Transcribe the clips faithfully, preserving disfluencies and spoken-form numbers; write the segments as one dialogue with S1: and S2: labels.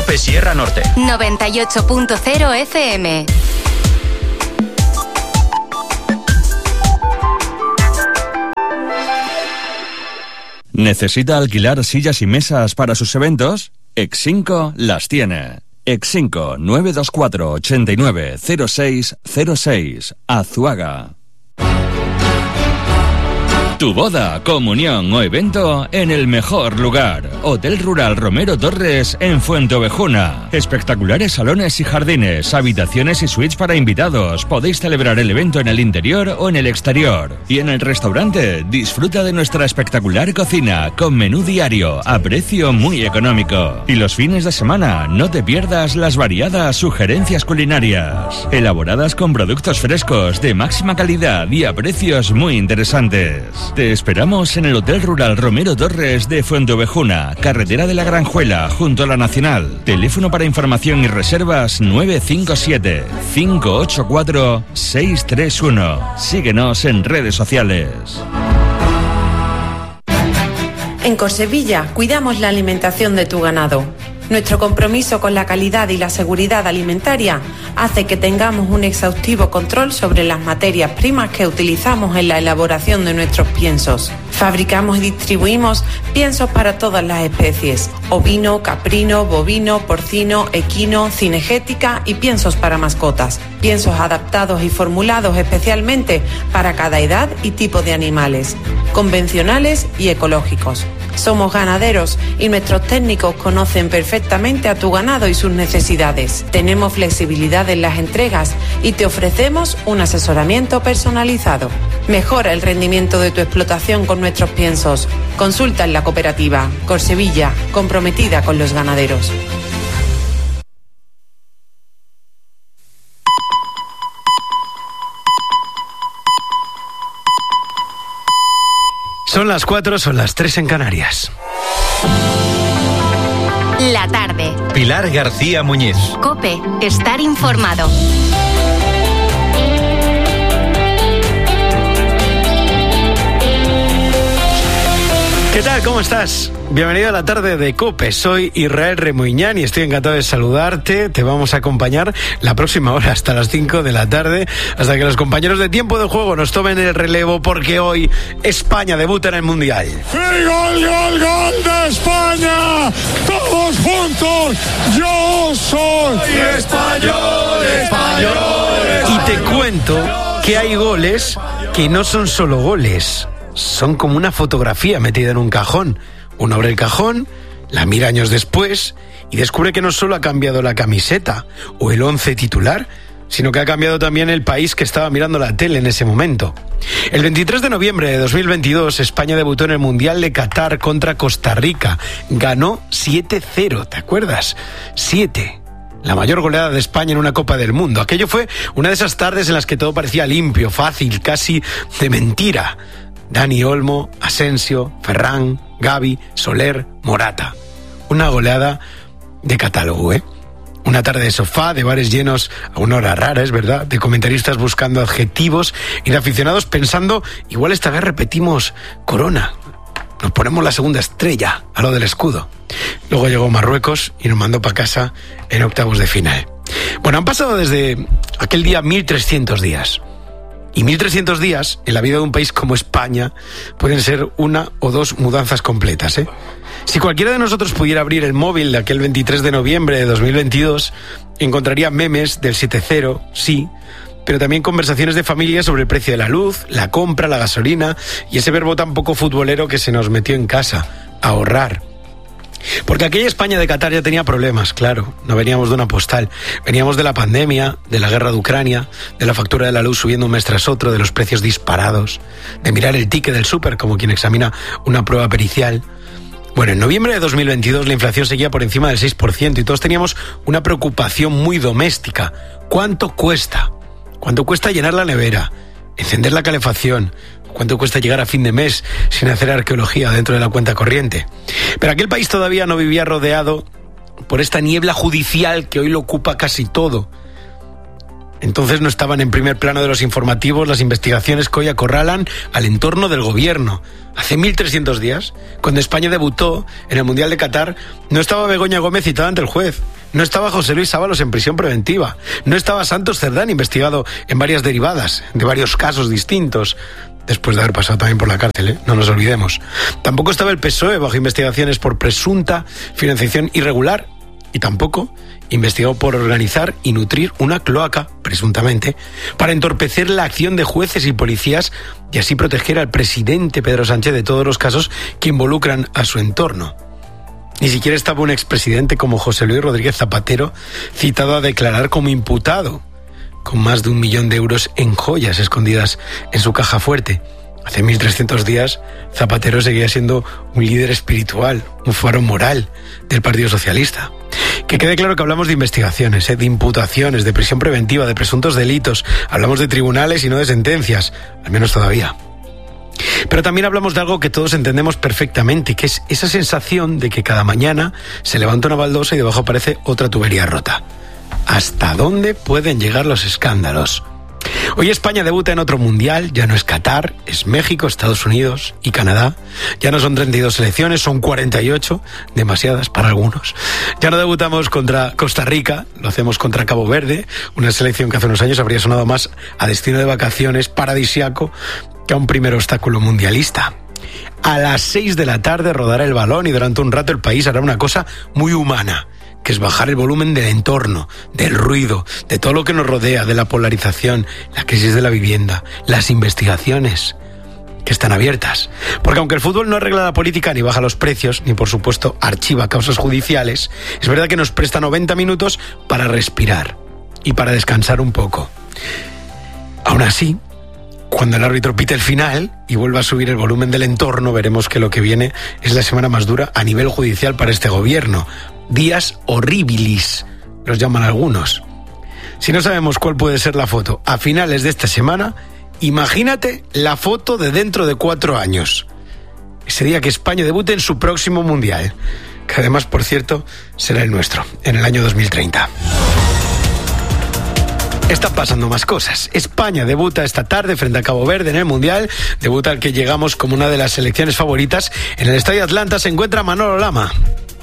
S1: COPE Sierra Norte.
S2: noventa y ocho punto cero F M.
S3: ¿Necesita alquilar sillas y mesas para sus eventos? Excinco las tiene. Excinco nueve dos cuatro ocho nueve cero seis cero seis, Azuaga. Tu boda, comunión o evento en el mejor lugar. Hotel Rural Romero Torres en Fuenteovejuna. Espectaculares salones y jardines, habitaciones y suites para invitados. Podéis celebrar el evento en el interior o en el exterior. Y en el restaurante, disfruta de nuestra espectacular cocina con menú diario a precio muy económico. Y los fines de semana, no te pierdas las variadas sugerencias culinarias, elaboradas con productos frescos de máxima calidad y a precios muy interesantes. Te esperamos en el Hotel Rural Romero Torres de Fuenteovejuna, carretera de la Granjuela, junto a la Nacional. Teléfono para información y reservas nueve cinco siete, cinco ocho cuatro, seis tres uno. Síguenos en redes sociales.
S4: En Corsevilla cuidamos la alimentación de tu ganado. Nuestro compromiso con la calidad y la seguridad alimentaria hace que tengamos un exhaustivo control sobre las materias primas que utilizamos en la elaboración de nuestros piensos. Fabricamos y distribuimos piensos para todas las especies: ovino, caprino, bovino, porcino, equino, cinegética y piensos para mascotas. Piensos adaptados y formulados especialmente para cada edad y tipo de animales, convencionales y ecológicos. Somos ganaderos y nuestros técnicos conocen perfectamente a tu ganado y sus necesidades. Tenemos flexibilidad en las entregas y te ofrecemos un asesoramiento personalizado. Mejora el rendimiento de tu explotación con nuestros piensos. Consulta en la cooperativa Corsevilla, comprometida con los ganaderos.
S5: Son las cuatro, son las tres en Canarias.
S2: La tarde.
S1: Pilar García Muñiz.
S2: COPE, estar informado.
S5: ¿Qué tal? ¿Cómo estás? Bienvenido a la tarde de COPE. Soy Israel Remuñán y estoy encantado de saludarte. Te vamos a acompañar la próxima hora hasta las cinco de la tarde, hasta que los compañeros de Tiempo de Juego nos tomen el relevo, porque hoy España debuta en el Mundial.
S6: ¡Y gol, gol, gol de España! ¡Todos juntos! ¡Yo soy español, español!
S5: Y te cuento que hay goles que no son solo goles, son como una fotografía metida en un cajón. Uno abre el cajón, la mira años después y descubre que no solo ha cambiado la camiseta o el once titular, sino que ha cambiado también el país que estaba mirando la tele en ese momento. El veintitrés de noviembre de dos mil veintidós, España debutó en el Mundial de Qatar contra Costa Rica. Ganó siete cero, ¿te acuerdas? siete. La mayor goleada de España en una Copa del Mundo. Aquello fue una de esas tardes en las que todo parecía limpio, fácil, casi de mentira. Dani Olmo, Asensio, Ferran, Gavi, Soler, Morata. Una goleada de catálogo, ¿eh? Una tarde de sofá, de bares llenos a una hora rara, es verdad, de comentaristas buscando adjetivos y de aficionados pensando, igual esta vez repetimos Corona. Nos ponemos la segunda estrella a lo del escudo. Luego llegó Marruecos y nos mandó para casa en octavos de final. Bueno, han pasado desde aquel día mil trescientos días. Y mil trescientos días en la vida de un país como España pueden ser una o dos mudanzas completas, ¿eh? Si cualquiera de nosotros pudiera abrir el móvil de aquel veintitrés de noviembre de dos mil veintidós, encontraría memes del siete cero, sí, pero también conversaciones de familia sobre el precio de la luz, la compra, la gasolina y ese verbo tan poco futbolero que se nos metió en casa, ahorrar. Porque aquella España de Qatar ya tenía problemas, claro, no veníamos de una postal, veníamos de la pandemia, de la guerra de Ucrania, de la factura de la luz subiendo un mes tras otro, de los precios disparados, de mirar el ticket del súper como quien examina una prueba pericial. Bueno, en noviembre de dos mil veintidós la inflación seguía por encima del seis por ciento y todos teníamos una preocupación muy doméstica. ¿Cuánto cuesta? ¿Cuánto cuesta llenar la nevera? ¿Encender la calefacción? ¿Cuánto cuesta llegar a fin de mes sin hacer arqueología dentro de la cuenta corriente? Pero aquel país todavía no vivía rodeado por esta niebla judicial que hoy lo ocupa casi todo. Entonces no estaban en primer plano de los informativos las investigaciones que hoy acorralan al entorno del gobierno. Hace mil trescientos días, cuando España debutó en el Mundial de Qatar, no estaba Begoña Gómez citada ante el juez, No estaba José Luis Ábalos en prisión preventiva. No estaba Santos Cerdán investigado en varias derivadas, de varios casos distintos, después de haber pasado también por la cárcel, ¿eh? No nos olvidemos. Tampoco estaba el P S O E bajo investigaciones por presunta financiación irregular y tampoco investigado por organizar y nutrir una cloaca, presuntamente, para entorpecer la acción de jueces y policías y así proteger al presidente Pedro Sánchez de todos los casos que involucran a su entorno. Ni siquiera estaba un expresidente como José Luis Rodríguez Zapatero citado a declarar como imputado, con más de un millón de euros en joyas escondidas en su caja fuerte. Hace mil trescientos días, Zapatero seguía siendo un líder espiritual, un faro moral del Partido Socialista. Que quede claro que hablamos de investigaciones, ¿eh? de imputaciones, de prisión preventiva, de presuntos delitos. Hablamos de tribunales y no de sentencias, al menos todavía. Pero también hablamos de algo que todos entendemos perfectamente, que es esa sensación de que cada mañana se levanta una baldosa y debajo aparece otra tubería rota. ¿Hasta dónde pueden llegar los escándalos? Hoy España debuta en otro mundial, ya no es Qatar, es México, Estados Unidos y Canadá. Ya no son treinta y dos selecciones, son cuarenta y ocho, demasiadas para algunos. Ya no debutamos contra Costa Rica, lo hacemos contra Cabo Verde, una selección que hace unos años habría sonado más a destino de vacaciones paradisíaco que a un primer obstáculo mundialista. A las seis de la tarde rodará el balón y durante un rato el país hará una cosa muy humana, que es bajar el volumen del entorno, del ruido, de todo lo que nos rodea, de la polarización, la crisis de la vivienda, las investigaciones que están abiertas. Porque aunque el fútbol no arregla la política, ni baja los precios, ni por supuesto archiva causas judiciales, es verdad que nos presta noventa minutos para respirar y para descansar un poco. Aún así, cuando el árbitro pite el final y vuelva a subir el volumen del entorno, veremos que lo que viene es la semana más dura a nivel judicial para este gobierno. Días horribilis, los llaman algunos. Si no sabemos cuál puede ser la foto a finales de esta semana, imagínate la foto de dentro de cuatro años. Ese día que España debute en su próximo mundial, que además, por cierto, será el nuestro, en el año dos mil treinta. Están pasando más cosas. España debuta esta tarde frente a Cabo Verde en el Mundial. Debuta al que llegamos como una de las selecciones favoritas. En el Estadio Atlanta se encuentra Manolo Lama.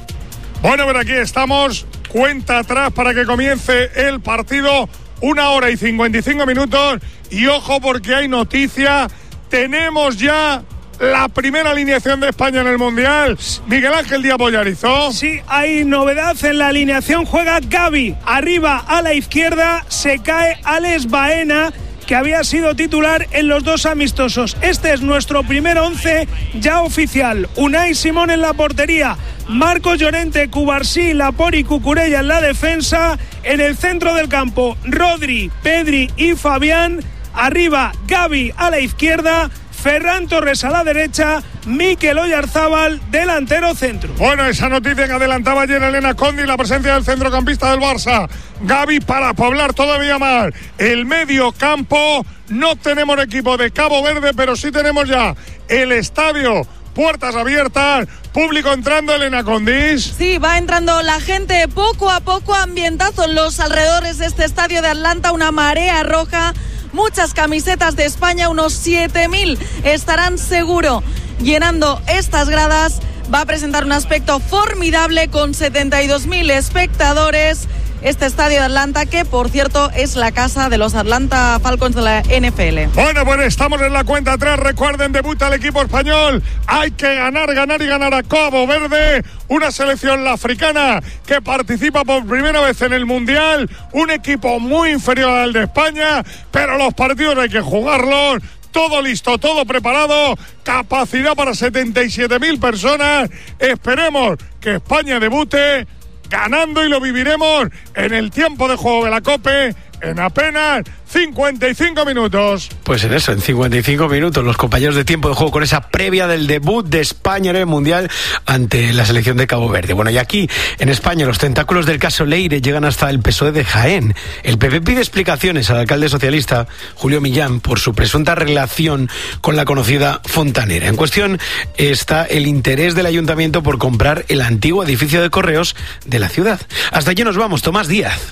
S6: Bueno, pero aquí estamos, cuenta atrás para que comience el partido, una hora y cincuenta y cinco minutos, y ojo porque hay noticia, tenemos ya la primera alineación de España en el Mundial. Miguel Ángel Díaz Bollarizó.
S7: Sí, hay novedad en la alineación, juega Gavi, arriba a la izquierda se cae Alex Baena, que había sido titular en los dos amistosos. Este es nuestro primer once ya oficial. Unai Simón en la portería, Marcos Llorente, Cubarsí, Laporte y Cucurella en la defensa. En el centro del campo, Rodri, Pedri y Fabián. Arriba, Gavi a la izquierda, Ferran Torres a la derecha, Mikel Oyarzábal, delantero centro.
S6: Bueno, esa noticia que adelantaba ayer Elena Condi, la presencia del centrocampista del Barça, Gavi, para poblar todavía más el medio campo. No tenemos equipo de Cabo Verde, pero sí tenemos ya el estadio, puertas abiertas, público entrando. Elena Condis.
S8: Sí, va entrando la gente poco a poco, ambientazo en los alrededores de este estadio de Atlanta, una marea roja. Muchas camisetas de España, unos siete mil estarán seguro llenando estas gradas. Va a presentar un aspecto formidable con setenta y dos mil espectadores. Este estadio de Atlanta, que por cierto es la casa de los Atlanta Falcons de la N F L.
S6: Bueno, pues estamos en la cuenta atrás. Recuerden, debuta el equipo español. Hay que ganar, ganar y ganar a Cabo Verde. Una selección africana que participa por primera vez en el Mundial. Un equipo muy inferior al de España, pero los partidos hay que jugarlos. Todo listo, todo preparado, capacidad para setenta y siete mil personas. Esperemos que España debute ganando y lo viviremos en el tiempo de juego de la COPE en apenas cincuenta y cinco minutos.
S5: Pues en eso, en cincuenta y cinco minutos, los compañeros de tiempo de juego con esa previa del debut de España en el Mundial ante la selección de Cabo Verde. Bueno, y aquí, en España, los tentáculos del caso Leire llegan hasta el P S O E de Jaén. El P P pide explicaciones al alcalde socialista, Julio Millán, por su presunta relación con la conocida fontanera. En cuestión está el interés del ayuntamiento por comprar el antiguo edificio de correos de la ciudad. Hasta allí nos vamos, Tomás Díaz.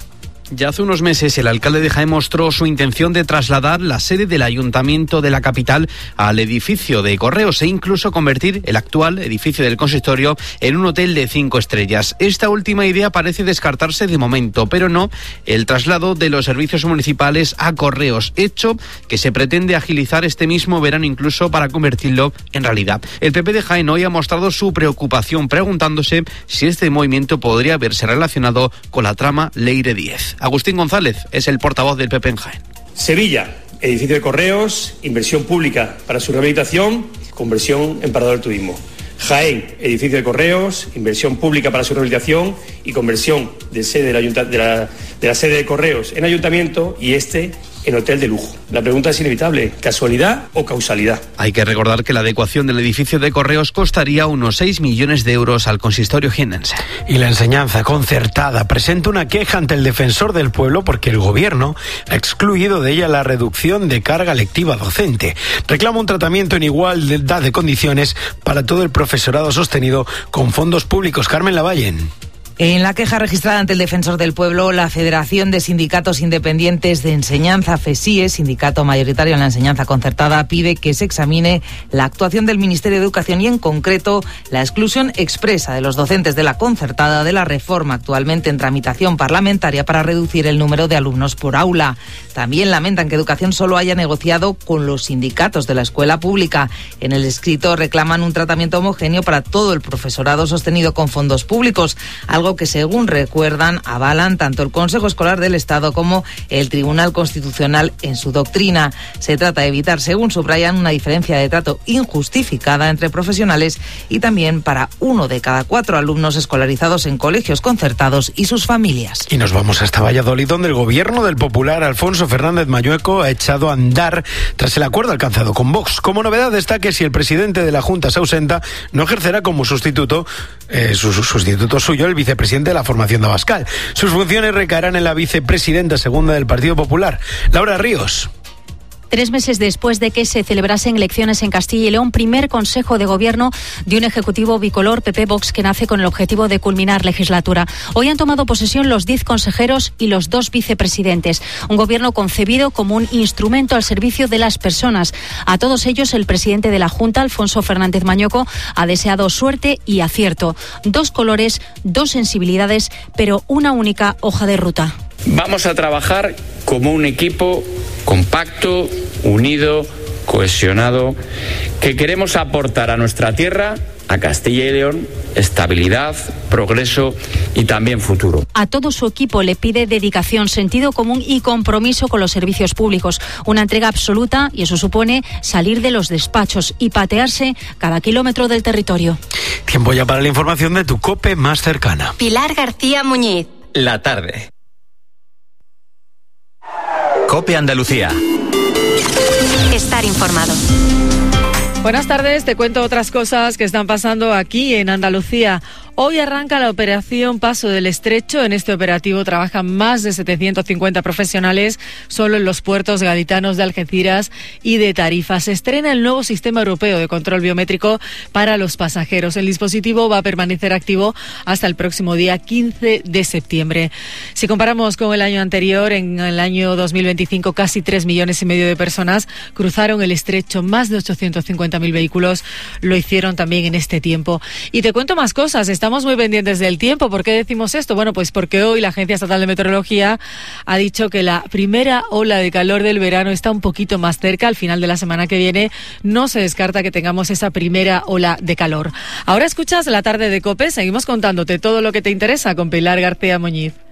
S9: Ya hace unos meses el alcalde de Jaén mostró su intención de trasladar la sede del ayuntamiento de la capital al edificio de Correos e incluso convertir el actual edificio del consistorio en un hotel de cinco estrellas. Esta última idea parece descartarse de momento, pero no el traslado de los servicios municipales a Correos, hecho que se pretende agilizar este mismo verano incluso para convertirlo en realidad. El P P de Jaén hoy ha mostrado su preocupación preguntándose si este movimiento podría verse relacionado con la trama Leire diez. Agustín González es el portavoz del P P en Jaén.
S10: Sevilla, edificio de Correos, inversión pública para su rehabilitación, conversión en parador del turismo. Jaén, edificio de Correos, inversión pública para su rehabilitación y conversión de, sede del ayunta- de, la, de la sede de Correos en ayuntamiento y este en hotel de lujo. La pregunta es inevitable, ¿casualidad o causalidad?
S9: Hay que recordar que la adecuación del edificio de Correos costaría unos seis millones de euros al consistorio jiennense.
S5: Y la enseñanza concertada presenta una queja ante el defensor del pueblo porque el gobierno ha excluido de ella la reducción de carga lectiva docente. Reclama un tratamiento en igualdad de condiciones para todo el profesorado sostenido con fondos públicos. Carmen Lavallen.
S11: En la queja registrada ante el Defensor del Pueblo, la Federación de Sindicatos Independientes de Enseñanza, FESIE, sindicato mayoritario en la enseñanza concertada, pide que se examine la actuación del Ministerio de Educación y, en concreto, la exclusión expresa de los docentes de la concertada de la reforma actualmente en tramitación parlamentaria para reducir el número de alumnos por aula. También lamentan que Educación solo haya negociado con los sindicatos de la escuela pública. En el escrito reclaman un tratamiento homogéneo para todo el profesorado sostenido con fondos públicos, algo que, según recuerdan, avalan tanto el Consejo Escolar del Estado como el Tribunal Constitucional en su doctrina. Se trata de evitar, según subrayan, una diferencia de trato injustificada entre profesionales y también para uno de cada cuatro alumnos escolarizados en colegios concertados y sus familias.
S5: Y nos vamos hasta Valladolid, donde el gobierno del popular Alfonso Fernández Mañueco ha echado a andar tras el acuerdo alcanzado con Vox. Como novedad está que si el presidente de la Junta se ausenta, no ejercerá como sustituto, eh, su, su sustituto suyo, el vicepresidente presidente de la formación de Abascal. Sus funciones recaerán en la vicepresidenta segunda del Partido Popular, Laura Ríos.
S12: Tres meses después de que se celebrasen elecciones en Castilla y León, primer consejo de gobierno de un ejecutivo bicolor P P-Vox que nace con el objetivo de culminar legislatura. Hoy han tomado posesión los diez consejeros y los dos vicepresidentes. Un gobierno concebido como un instrumento al servicio de las personas. A todos ellos, el presidente de la Junta, Alfonso Fernández Mañueco, ha deseado suerte y acierto. Dos colores, dos sensibilidades, pero una única hoja de ruta.
S13: Vamos a trabajar como un equipo compacto, unido, cohesionado, que queremos aportar a nuestra tierra, a Castilla y León, estabilidad, progreso y también futuro.
S12: A todo su equipo le pide dedicación, sentido común y compromiso con los servicios públicos. Una entrega absoluta, y eso supone salir de los despachos y patearse cada kilómetro del territorio.
S5: Tiempo ya para la información de tu COPE más cercana.
S2: Pilar García Muñiz.
S1: La tarde. COPE Andalucía.
S2: Estar informado.
S8: Buenas tardes, te cuento otras cosas que están pasando aquí en Andalucía. Hoy arranca la operación Paso del Estrecho. En este operativo trabajan más de setecientos cincuenta profesionales solo en los puertos gaditanos de Algeciras y de Tarifa. Se estrena el nuevo sistema europeo de control biométrico para los pasajeros. El dispositivo va a permanecer activo hasta el próximo día quince de septiembre. Si comparamos con el año anterior, en el año dos mil veinticinco casi tres millones y medio de personas cruzaron el estrecho. Más de ochocientos cincuenta mil vehículos lo hicieron también en este tiempo. Y te cuento más cosas. Estamos muy pendientes del tiempo. ¿Por qué decimos esto? Bueno, pues porque hoy la Agencia Estatal de Meteorología ha dicho que la primera ola de calor del verano está un poquito más cerca. Al final de la semana que viene no se descarta que tengamos esa primera ola de calor. Ahora escuchas La Tarde de COPE. Seguimos contándote todo lo que te interesa con Pilar García Muñiz.